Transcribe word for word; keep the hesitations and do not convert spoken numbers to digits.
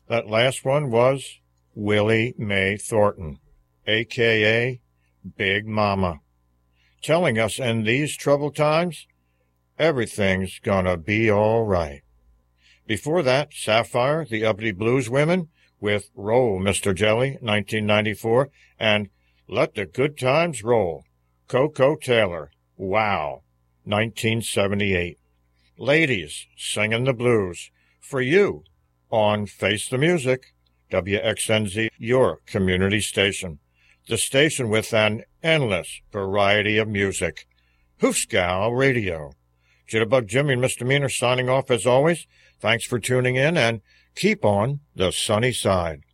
That last one was Willie Mae Thornton, a k a. Big Mama, telling us in these troubled times, everything's gonna be all right. Before that, Sapphire, the Uppity Blues Women, with Roll, Mister Jelly, nineteen ninety-four, and Let the Good Times Roll, Coco Taylor, Wow, nineteen seventy-eight. Ladies singing the blues, for you, on Face the Music, W X N Z, your community station. The station with an endless variety of music. Hooscow Radio. Jitterbug Jimmy and Mister Meaner signing off as always. Thanks for tuning in and keep on the sunny side.